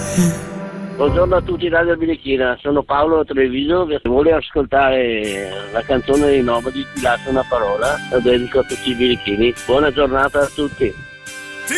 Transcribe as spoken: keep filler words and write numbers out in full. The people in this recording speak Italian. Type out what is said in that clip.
Buongiorno a tutti Radio Birichina, sono Paolo Treviso che vuole ascoltare la canzone dei Nomadi, Ti lascio una parola, la dedico a tutti i birichini. Buona giornata a tutti.